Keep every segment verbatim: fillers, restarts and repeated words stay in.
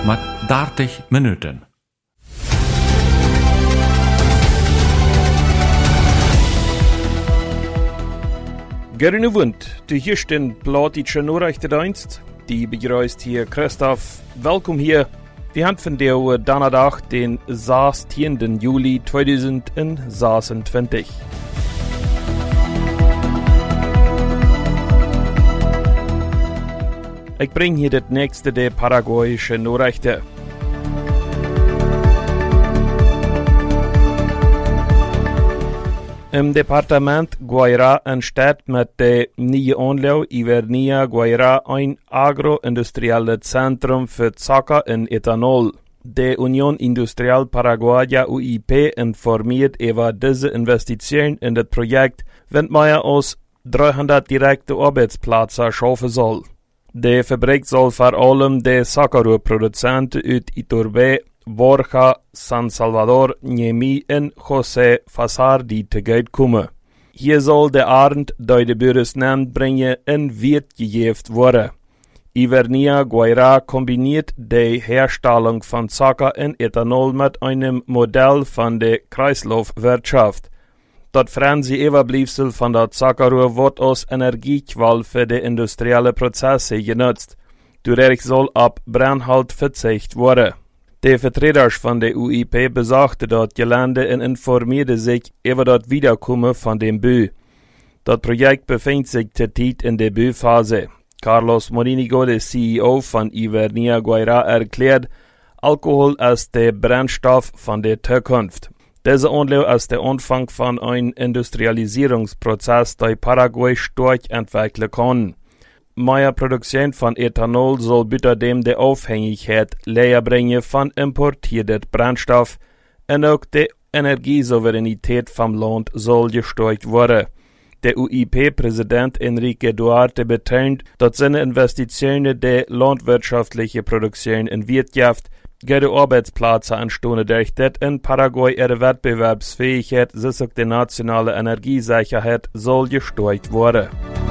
met dertig minuten. Gerne wund, de hiersten platische Nachrichtendienst, die begrüßt hier Christoph. Welkom hier. Wir haben von der Donnerstag, den sechzehnten Juli zweitausendzweiundzwanzig. Ich bringe hier das nächste der paraguayischen Nachrichten. Im Departement Guairá entsteht mit der neuen Anlage Ivernia Guairá ein agroindustrielles Zentrum für Zucker und Ethanol. Die Union Industrial Paraguaya U I P informiert über diese Investition in das Projekt, wenn mehr als dreihundert direkte Arbeitsplätze schaffen soll. Die Fabrik soll vor allem die Zuckerrohrproduzenten aus Iturbé, Borja, San Salvador, Niemi und José Fasardi tegemoetkommen. Hier soll der Arend durch die Bundesnämd brengen en Wirt gegeben worden. Ivernia Guairá kombiniert die Herstellung von Zucker und Ethanol mit einem Modell von der Kreislaufwirtschaft. Das französische Überbleibsel von der Zuckerrohr wird als Energiequelle für die industriellen Prozesse genutzt. Dadurch soll ab Brennhalt verzichtet werden. Die Vertreter von der U I P besuchten dort Gelände und informierten sich über das Wiederkommen von dem Bau. Das Projekt befindet sich zurzeit in der Bauphase. Carlos Morinigo, der C E O von Ivernia Guairá, erklärt, Alkohol ist der Brennstoff von der Zukunft. Diese Anlage ist der Anfang von einem Industrialisierungsprozess, der Paraguay stark entwickeln kann. Mehr Produktion von Ethanol soll außerdem die Abhängigkeit leer bringen von importiertem Brennstoff und auch die Energiesouveränität vom Land soll gestärkt werden. Der U I P-Präsident Enrique Duarte betont, dass seine Investitionen die landwirtschaftliche Produktion in Wirtschaft, gute Arbeitsplätze entstehen durch das in Paraguay ihre Wettbewerbsfähigkeit, sowie die nationale Energiesicherheit soll gestärkt werden.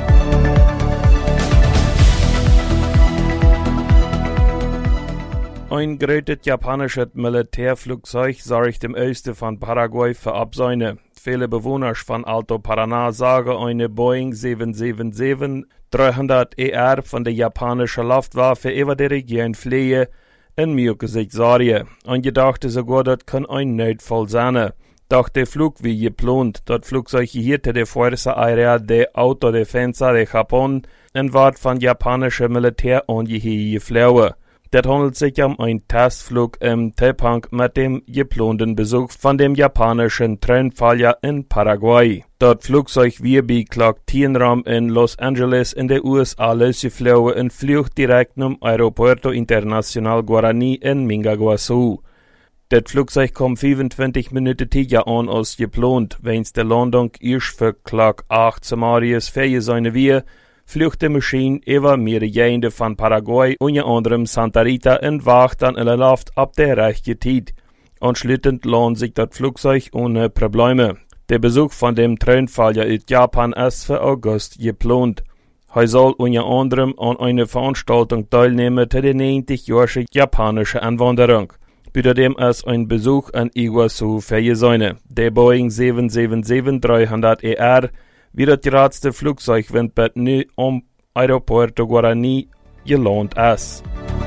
Ein großes japanisches Militärflugzeug sorgt im Osten von Paraguay für Absäune. Viele Bewohner von Alto Paraná sagen, eine Boeing sieben sieben sieben dreihundert E R von der japanischen Luftwaffe über die Region fliehen in mögen sich Sorge. Und gedachte sogar, das kann ein Notfall sein. Doch der Flug wie geplant. Das Flugzeug gehörte der Fuerza Aérea de Autodefensa de Japón und wird von japanischen Militärangehörigen geflogen. Das handelt sich um einen Testflug im Zusammenhang mit dem geplanten Besuch von dem japanischen Thronfolger in Paraguay. Das Flugzeug wird bei Clark Tienram in Los Angeles in den U S A losgeflogen und fliegt direkt zum Aeropuerto Internacional Guaraní in Mingaguazu. Das Flugzeug kommt fünfundzwanzig Minuten tiger an als geplant, wenn die Landung erst für Clark acht Marius fähig sein wird, fliegt die Maschine über mehrere Gegenden von Paraguay, unter anderem Santa Rita, und wacht dann in der Luft ab der rechten Zeit. Anschließend lohnt sich das Flugzeug ohne Probleme. Der Besuch von dem Thronfolger in Japan ist für August geplant. Er soll unter anderem an einer Veranstaltung teilnehmen zu der neunzigjährigen japanischen Einwanderung. Außerdem ist ein Besuch an Iguazu fähig sein. Der Boeing sieben sieben sieben dreihundert E R wie das geradste Flugzeug, wenn es nu am Aeropuerto Guaraní gelandet ist.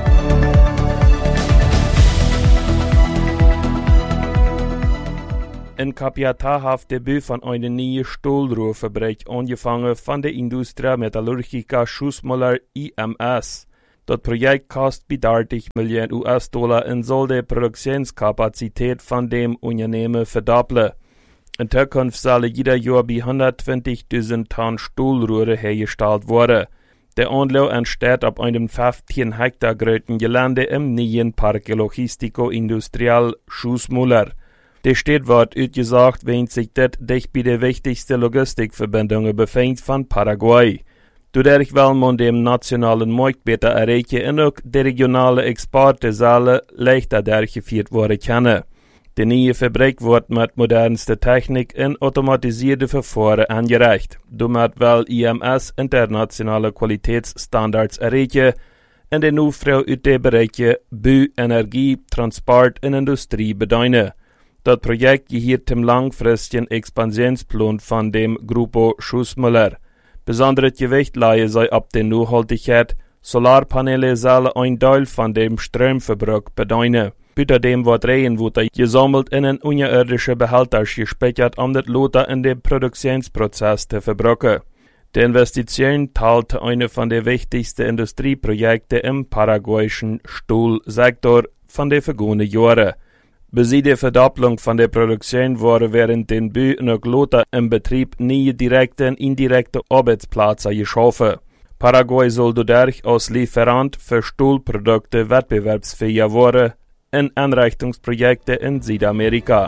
In Capiatá hat der Bau von einer neuen Stahlrohrfabrik angefangen von der Industria Metallurgica Schussmüller I M S. Das Projekt kostet bei dreißig Millionen U S-Dollar und soll die Produktionskapazität von dem Unternehmen verdoppeln. In Zukunft soll jeder Jahr bei hundertzwanzigtausend Tonnen Stahlrohre hergestellt werden. Der Anlage entsteht auf einem fünfzehn Hektar großen Gelände im neuen Parque Logístico Industrial Schussmüller. Der Stadt wird ausgesagt, wenn sich das dicht bei der wichtigsten Logistikverbindungen befindet von Paraguay. Dadurch will man dem nationalen Markt besser erreichen und auch die regionale Exporte sollen leichter durchgeführt werden können. Die neue Fabrik wird mit modernster Technik und automatisierten Verfahren angereicht. Damit will I M S internationale Qualitätsstandards erreichen en de nu vrouw uit de bereiken bu, energie, transport en industrie beduinen. Dat project gehiert dem langfristigen Expansionsplan van dem Grupo Schussmüller. Besonderes Gewicht laie sei ab der Nachhaltigkeit. Solarpaneele zullen een deel van dem stroomverbruik beduinen. Buiten dem wordt regenwater gesammelt in een unirdische behälter gespeichert, om dat later in dem Produktionsprozess te verbruiken. De Investition teilt eine von den wichtigsten Industrieprojekten im paraguayischen Stahlsektor von den vergangenen Jahren. Bis die Verdopplung von der Produktion wurde während den Bü noch later im Betrieb nie direkte und indirekte Arbeitsplätze geschaffen. Paraguay soll dadurch als Lieferant für Stahlprodukte wettbewerbsfähiger werden in Einrichtungsprojekte in Südamerika.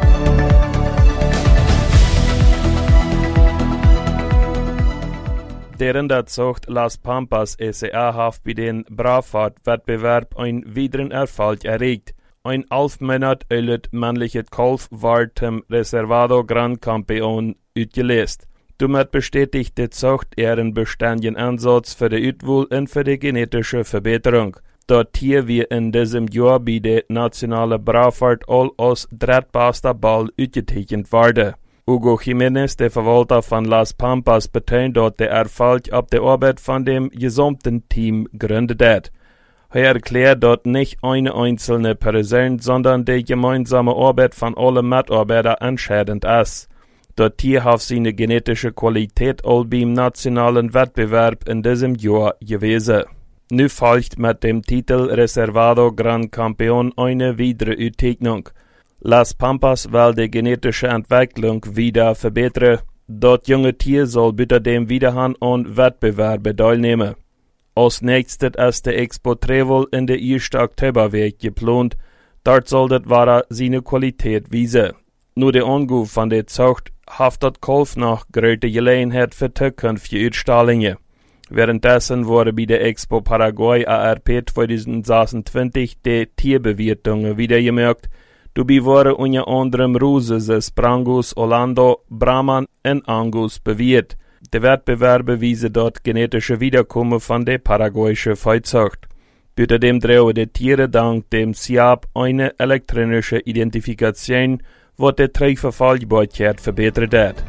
Der Rinderzucht Las Pampas S A hat bei den Braufahrtwettbewerb einen weiteren Erfolg erregt. Ein elf Monate altes männliches Kalf war dem Reservado Gran Campeón ausgelöst. Damit bestätigt die Zucht ihren beständigen Ansatz für die Utwohl und für die genetische Verbesserung. Dort hier wir in diesem Jahr bei der nationalen Braufahrt all als drittbester Ball ausgezeichnet worden. Hugo Jiménez, der Verwalter von Las Pampas, betont dort der Erfolg ab der Arbeit von dem gesamten Team gründet hat. Er erklärt dort nicht eine einzelne Person, sondern die gemeinsame Arbeit von allen Mitarbeitern entscheidend ist. Dort hier hat seine genetische Qualität all beim nationalen Wettbewerb in diesem Jahr gewesen. Nu folgt mit dem Titel Reservado Gran Campeón eine weitere Auszeichnung. Las Pampas will die genetische Entwicklung wieder verbessern. Das junge Tier soll bitte dem Wiederhand an Wettbewerbe teilnehmen. Als nächstes ist der Expo Trevel in der ersten Oktoberwoche geplant. Dort soll das wahre seine Qualität wiesen. Nur der Anruf von der Zucht hat das Kalf noch größere Gelegenheit für zukünftige Ausstellungen. Währenddessen wurde bei der Expo Paraguay A R P zwanzig sechsundzwanzig die Tierbewertungen wieder gemerkt. Dabei waren unter anderem Roses, Brangus, Orlando, Brahman und Angus bewährt. Die Wettbewerbe wiesen dort genetische Wiederkommen von der paraguayischen Viehzucht. Bei dem drehen die Tiere dank dem S I A B eine elektronische Identifikation, was die Treffverfolgbarkeit verbessert hat.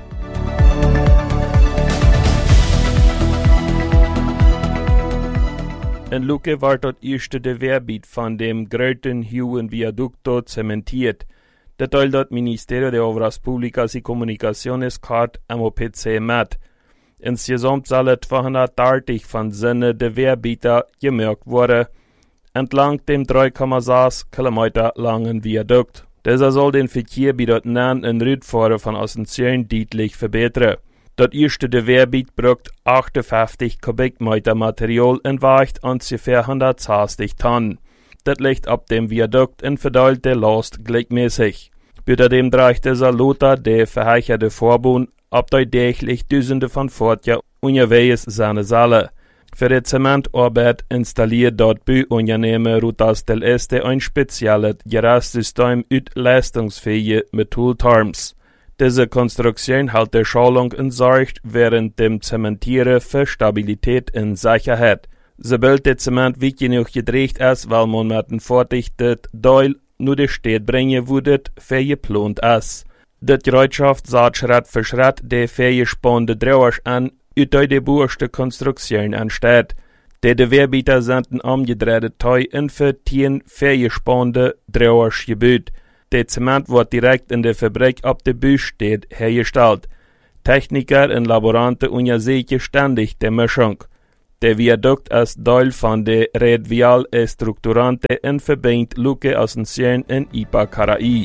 In Luque war das erste der Wehrgebiet von dem größten hohen Viaducto zementiert. Das teilt das Ministerio de Obras Públicas y Comunicaciones Card M O P C mit. Insgesamt sollen zweihundertdreißig von Sinne der Wehrgebieter gemerkt worden, entlang dem drei Komma sechs Kilometer langen Viadukt. Dieser soll den Verkehr bei dort nahen und Rückfahren von Asunción deutlich verbessern. Das erste der Wehrgebiet braucht achtundfünfzig Kubikmeter Material und wiegt ungefähr hundertzwanzig Tonnen. Das liegt ab dem Viadukt und verteilt die Last gleichmäßig. Bei dem dreht dieser Lothar der verheicherte Vorbund abdeutlich Dutzende von Fahrzeugen unterwegs seine Saale. Für die Zementarbeit installiert dort Bauunternehmer Rutas del Este ein spezielles Gerätsystem mit leistungsfähigen Metalltarms. Diese Konstruktion hält die Schallung und sorgt während dem Zementieren für Stabilität und Sicherheit. Sobald der Zement weit genug gedreht ist, weil man mit dem verdichteten Teil nur die Stadt bringen würde, für geplant ist. Das Gerätschaft sagt Schritt für Schritt die fehlgespannte Drehers an, ut die burste Konstruktion entsteht. Die de Wehrgebiete sind ein umgedrehte Teil in für zehn fehlgespannte Drehers gebaut. Der Zement wird direkt in der Fabrik ab der Büstedt hergestellt. Techniker und Laboranten untersuchen ständig die Mischung. Der Viadukt ist Teil von der Red Vial Estructurante und verbindet Luque, Asunción und Ypacaraí.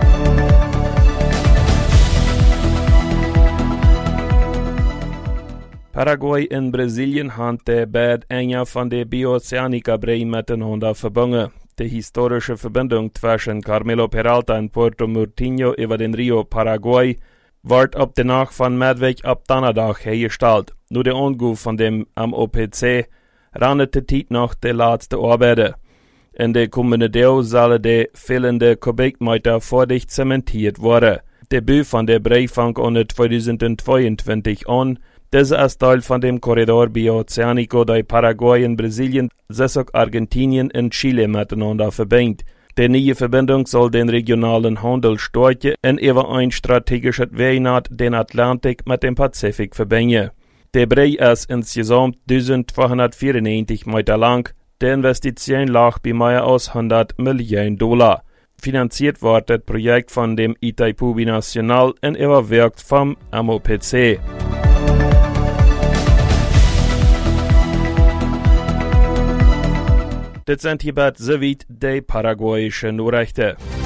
Paraguay und Brasilien haben die beiden enger von der Bioceanica miteinander verbunden. Die historische Verbindung zwischen Carmelo Peralta und Puerto Murtinho über den Rio Paraguay wird ab der Nacht von Medweg ab Donnerstag hergestellt. Nur der Anruf von dem M O P C rannet die Zeit nach der letzten Arbeiten. In der kommenden Deo sollen die fehlende Kubikmeter vordicht zementiert werden. Der Bau von der Breifang ohne zweitausendzweiundzwanzig an Diese ist Teil von dem Korridor Bioceanico, der Paraguay und Brasilien, sich auch Argentinien und Chile miteinander verbindet. Die neue Verbindung soll den regionalen Handel stärken und über ein strategisches Weg nach den Atlantik mit dem Pazifik verbinden. Der Brei ist insgesamt eintausendzweihundertvierundneunzig Meter lang. Die Investition lag bei mehr als hundert Millionen Dollar. Finanziert wird das Projekt von dem Itaipu Binacional und überwirkt vom M O P C. Das sind hierbei soweit die paraguayischen Nachrichten.